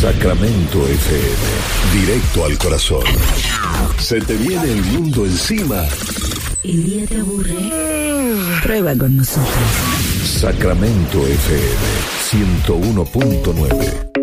Sacramento FM, directo al corazón. Se te viene el mundo encima. ¿El día te aburre? Prueba con nosotros. Sacramento FM 101.9.